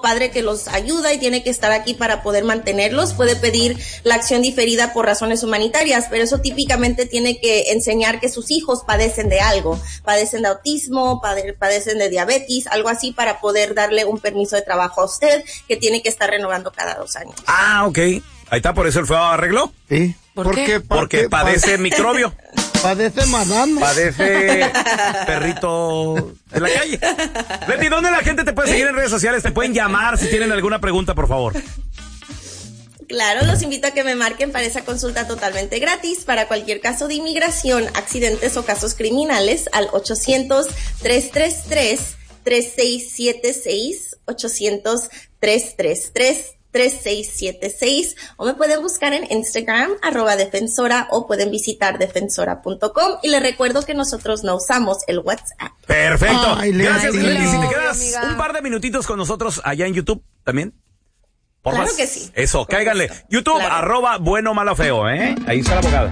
único padre que los ayuda y tiene que estar aquí para poder mantenerlos. Puede pedir la acción diferida por razones humanitarias, pero eso típicamente tiene que enseñar que sus hijos padecen de algo, padecen de autismo, padecen de diabetes, algo así, para poder darle un permiso de trabajo a usted, que tiene que estar renovando cada 2 años. Ah, ok. Ahí está, por eso el feo arregló. Sí. ¿Por qué? Porque padece microbio. Padece marrano. Padece perrito de la calle. Leti, ¿dónde la gente te puede seguir en redes sociales? Te pueden llamar si tienen alguna pregunta, por favor. Claro, los invito a que me marquen para esa consulta totalmente gratis para cualquier caso de inmigración, accidentes o casos criminales al 800-333-3676, 800-333-3676, o me pueden buscar en Instagram, @defensora, o pueden visitar defensora.com, y les recuerdo que nosotros no usamos el WhatsApp. Perfecto. Ay, Gracias, Leti. Leti. Si te quedas Amiga. un par de minutitos con nosotros allá en YouTube también. Claro que sí. Eso, cáiganle. YouTube, Claro. @bueno malo feo, ¿eh? Ahí está la abogada.